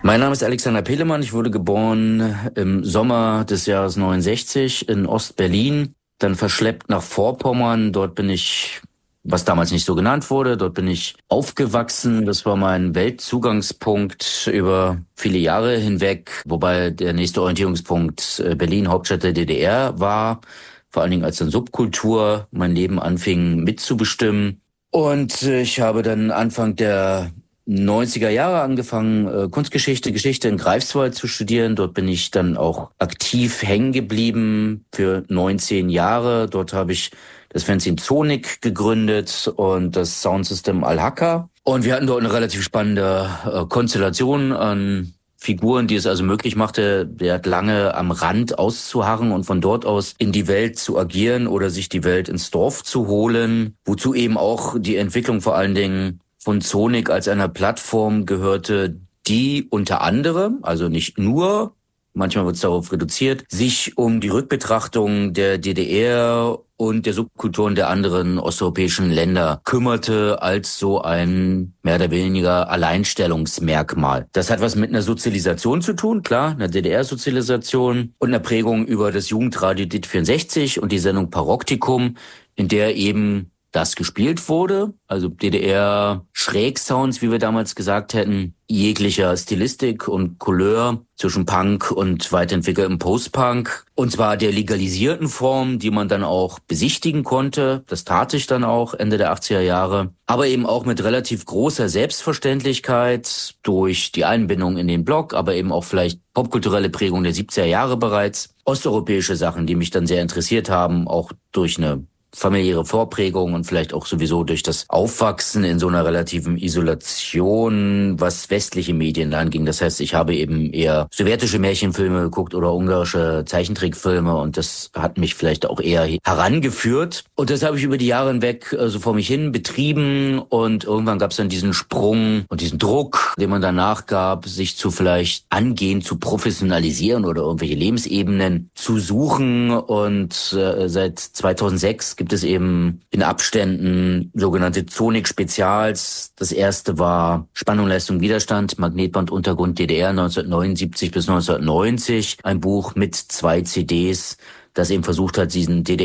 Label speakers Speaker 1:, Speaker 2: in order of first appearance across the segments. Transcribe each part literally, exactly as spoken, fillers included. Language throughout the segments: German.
Speaker 1: Mein Name ist Alexander Pelemann. Ich wurde geboren im Sommer des Jahres neunundsechzig in Ostberlin, dann verschleppt nach Vorpommern. Dort bin ich, was damals nicht so genannt wurde, dort bin ich aufgewachsen. Das war mein Weltzugangspunkt über viele Jahre hinweg, wobei der nächste Orientierungspunkt Berlin, Hauptstadt der D D R war, vor allen Dingen als dann Subkultur mein Leben anfing mitzubestimmen. Und ich habe dann Anfang der neunziger Jahre angefangen, Kunstgeschichte, Geschichte in Greifswald zu studieren. Dort bin ich dann auch aktiv hängen geblieben für neunzehn Jahre. Dort habe ich das Fanzine Zonik gegründet und das Soundsystem Al-Haka. Und wir hatten dort eine relativ spannende äh, Konstellation an Figuren, die es also möglich machte, der hat lange am Rand auszuharren und von dort aus in die Welt zu agieren oder sich die Welt ins Dorf zu holen, wozu eben auch die Entwicklung vor allen Dingen von Zonik als einer Plattform gehörte, die unter anderem, also nicht nur, manchmal wird es darauf reduziert, sich um die Rückbetrachtung der D D R und der Subkulturen der anderen osteuropäischen Länder kümmerte als so ein mehr oder weniger Alleinstellungsmerkmal. Das hat was mit einer Sozialisation zu tun, klar, einer D D R-Sozialisation und einer Prägung über das Jugendradio D I T vierundsechzig und die Sendung Paroktikum, in der eben das gespielt wurde, also D D R-Schrägsounds, wie wir damals gesagt hätten, jeglicher Stilistik und Couleur zwischen Punk und weiterentwickeltem Post-Punk. Und zwar der legalisierten Form, die man dann auch besichtigen konnte. Das tat ich dann auch Ende der achtziger Jahre. Aber eben auch mit relativ großer Selbstverständlichkeit durch die Einbindung in den Blog, aber eben auch vielleicht popkulturelle Prägung der siebziger Jahre bereits. Osteuropäische Sachen, die mich dann sehr interessiert haben, auch durch eine familiäre Vorprägung und vielleicht auch sowieso durch das Aufwachsen in so einer relativen Isolation, was westliche Medien anging. Das heißt, ich habe eben eher sowjetische Märchenfilme geguckt oder ungarische Zeichentrickfilme und das hat mich vielleicht auch eher herangeführt. Und das habe ich über die Jahre hinweg so also vor mich hin betrieben und irgendwann gab es dann diesen Sprung und diesen Druck, den man danach gab, sich zu vielleicht angehen, zu professionalisieren oder irgendwelche Lebensebenen zu suchen. Und äh, seit zweitausendsechs gibt es eben in Abständen sogenannte Zonik-Spezials. Das erste war Spannung, Leistung, Widerstand, Magnetbanduntergrund D D R neunzehnhundertsiebenundsiebzig bis neunzehnhundertneunzig. Ein Buch mit zwei C Ds, das eben versucht hat, diesen D D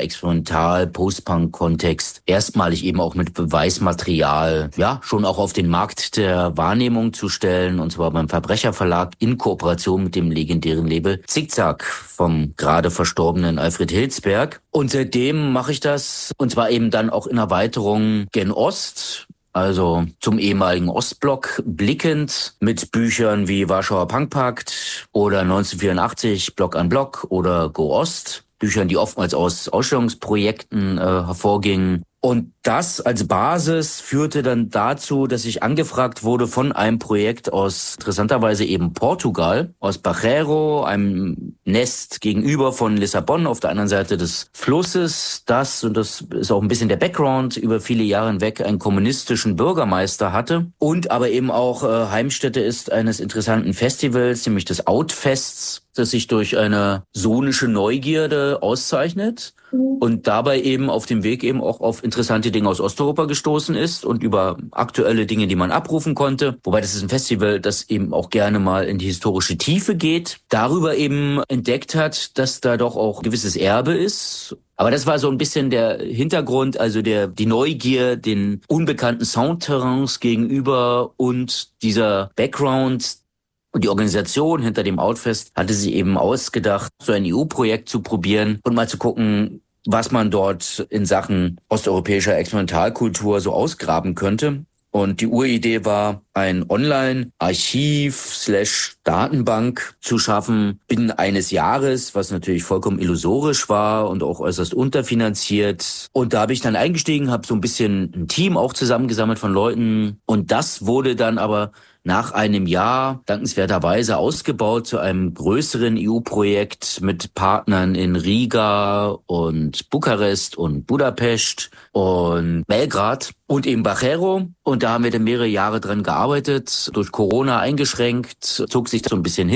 Speaker 1: R-Experimental-Post-Punk-Kontext erstmalig eben auch mit Beweismaterial, ja, schon auch auf den Markt der Wahrnehmung zu stellen, und zwar beim Verbrecherverlag in Kooperation mit dem legendären Label Zickzack vom gerade verstorbenen Alfred Hilsberg. Und seitdem mache ich das, und zwar eben dann auch in Erweiterung Gen Ost, also zum ehemaligen Ostblock blickend, mit Büchern wie Warschauer Punkpakt oder neunzehnhundertvierundachtzig Block an Block oder Go Ost, Büchern, die oftmals aus Ausstellungsprojekten äh, hervorgingen. Und das als Basis führte dann dazu, dass ich angefragt wurde von einem Projekt aus interessanterweise eben Portugal, aus Bajeiro, einem Nest gegenüber von Lissabon auf der anderen Seite des Flusses, das, und das ist auch ein bisschen der Background, über viele Jahre hinweg einen kommunistischen Bürgermeister hatte und aber eben auch äh, Heimstätte ist eines interessanten Festivals, nämlich des Outfests, das sich durch eine sonische Neugierde auszeichnet und dabei eben auf dem Weg eben auch auf interessante Dinge aus Osteuropa gestoßen ist und über aktuelle Dinge, die man abrufen konnte. Wobei das ist ein Festival, das eben auch gerne mal in die historische Tiefe geht. Darüber eben entdeckt hat, dass da doch auch gewisses Erbe ist. Aber das war so ein bisschen der Hintergrund, also der die Neugier den unbekannten Soundterrains gegenüber und dieser Background. Und die Organisation hinter dem Outfest hatte sich eben ausgedacht, so ein E U-Projekt zu probieren und mal zu gucken, was man dort in Sachen osteuropäischer Experimentalkultur so ausgraben könnte. Und die Uridee war, ein Online-Archiv slash Datenbank zu schaffen binnen eines Jahres, was natürlich vollkommen illusorisch war und auch äußerst unterfinanziert. Und da habe ich dann eingestiegen, habe so ein bisschen ein Team auch zusammengesammelt von Leuten. Und das wurde dann aber nach einem Jahr dankenswerterweise ausgebaut zu einem größeren E U-Projekt mit Partnern in Riga und Bukarest und Budapest und Belgrad und eben Bajeiro. Und da haben wir dann mehrere Jahre dran gearbeitet, durch Corona eingeschränkt, zog sich so ein bisschen hin.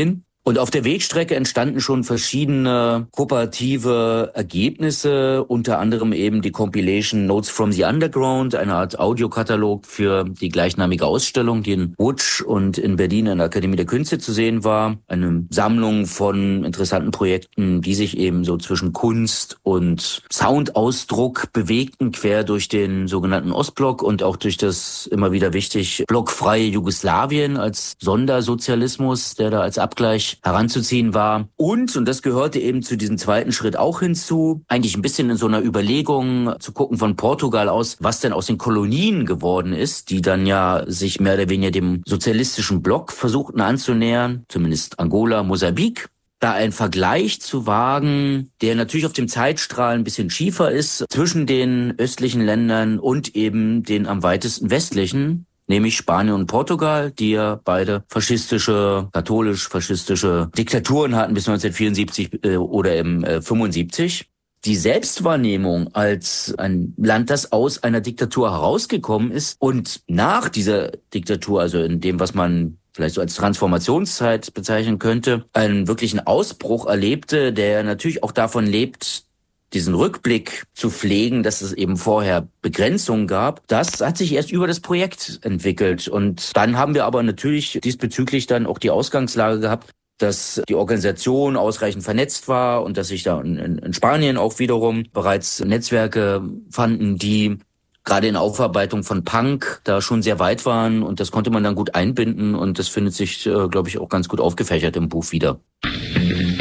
Speaker 1: Und auf der Wegstrecke entstanden schon verschiedene kooperative Ergebnisse, unter anderem eben die Compilation Notes from the Underground, eine Art Audiokatalog für die gleichnamige Ausstellung, die in Łódź und in Berlin in der Akademie der Künste zu sehen war. Eine Sammlung von interessanten Projekten, die sich eben so zwischen Kunst und Soundausdruck bewegten, quer durch den sogenannten Ostblock und auch durch das immer wieder wichtig blockfreie Jugoslawien als Sondersozialismus, der da als Abgleich heranzuziehen war. Und, und das gehörte eben zu diesem zweiten Schritt auch hinzu, eigentlich ein bisschen in so einer Überlegung zu gucken von Portugal aus, was denn aus den Kolonien geworden ist, die dann ja sich mehr oder weniger dem sozialistischen Block versuchten anzunähern, zumindest Angola, Mosambik. Da ein Vergleich zu wagen, der natürlich auf dem Zeitstrahl ein bisschen schiefer ist, zwischen den östlichen Ländern und eben den am weitesten westlichen, nämlich Spanien und Portugal, die ja beide faschistische, katholisch-faschistische Diktaturen hatten bis neunzehnhundertvierundsiebzig äh, oder im äh, fünfundsiebzig. Die Selbstwahrnehmung als ein Land, das aus einer Diktatur herausgekommen ist und nach dieser Diktatur, also in dem, was man vielleicht so als Transformationszeit bezeichnen könnte, einen wirklichen Ausbruch erlebte, der natürlich auch davon lebt, diesen Rückblick zu pflegen, dass es eben vorher Begrenzungen gab, das hat sich erst über das Projekt entwickelt. Und dann haben wir aber natürlich diesbezüglich dann auch die Ausgangslage gehabt, dass die Organisation ausreichend vernetzt war und dass sich da in, in Spanien auch wiederum bereits Netzwerke fanden, die gerade in Aufarbeitung von Punk da schon sehr weit waren. Und das konnte man dann gut einbinden. Und das findet sich, äh, glaube ich, auch ganz gut aufgefächert im Buch wieder.